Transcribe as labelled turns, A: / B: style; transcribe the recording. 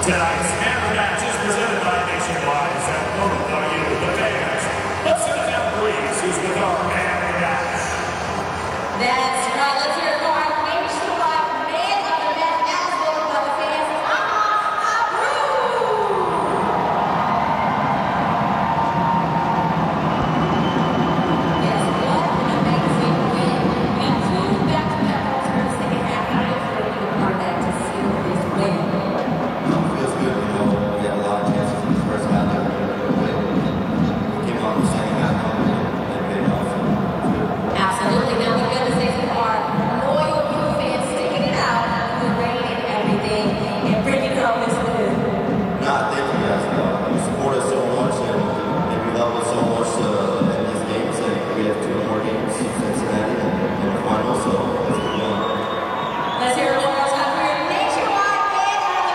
A: Tonight's hammer match is presented by Nationwide and both are you, the fans. Let's send down Breeze, who's with our hammer match.
B: That's right. Let's hear it for our Nationwide man of the match as voted by the fans. Yes, what an amazing win. We got two back-to-back goals for the second half. How do you feel you are back to seal this win?
C: Feels good, we had a lot of chances in the first half. We came out the second half and paid off.
B: Absolutely. Now we've got to say some of our loyal Blue fans sticking it out with the rain and everything. And